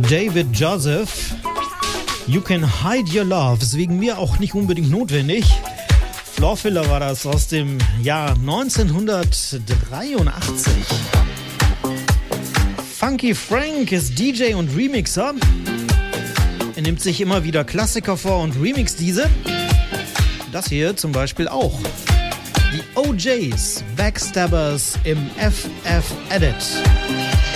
David Joseph. You can hide your love. Ist wegen mir auch nicht unbedingt notwendig. Floorfiller war das aus dem Jahr 1983. Funky Frank ist DJ und Remixer. Er nimmt sich immer wieder Klassiker vor und remixt diese. Das hier zum Beispiel auch. Die OJs, Backstabbers im FF Edit.